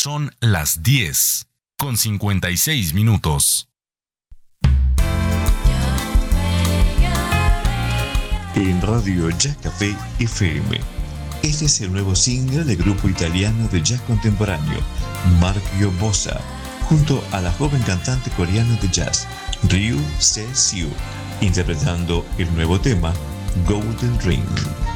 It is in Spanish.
Son las 10:56. En Radio Jazz Café FM. Este es el nuevo single del grupo italiano de jazz contemporáneo, Marchio Bossa, junto a la joven cantante coreana de jazz, Ryu Se-siu, interpretando el nuevo tema, Golden Ring.